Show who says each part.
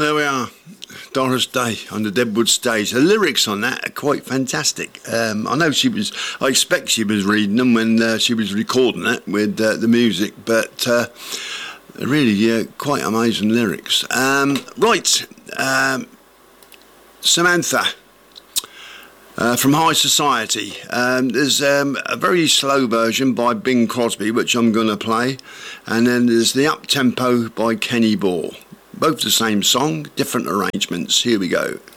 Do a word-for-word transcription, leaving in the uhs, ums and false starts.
Speaker 1: There we are, Doris Day on the Deadwood stage. The lyrics on that are quite fantastic. Um, I know she was, I expect she was reading them when uh, she was recording it with uh, the music, but uh, really uh, quite amazing lyrics. Um, right, um, Samantha. Uh, from High Society. Um, there's um, a very slow version by Bing Crosby, which I'm going to play, and then there's the up tempo by Kenny Ball. Both the same song, different arrangements. Here we go.